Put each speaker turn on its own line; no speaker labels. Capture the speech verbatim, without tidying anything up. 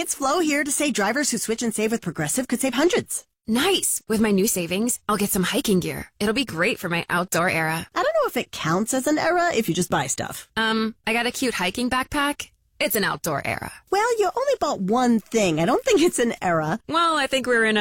it's Flo here to say drivers who switch and save with Progressive could save hundreds.
Nice. With my new savings, I'll get some hiking gear. It'll be great for my outdoor era.
I don't know if it counts as an era if you just buy stuff.
Um, I got a cute hiking backpack. It's an outdoor era.
Well, you only bought one thing. I don't think it's an era.
Well, I think we're in a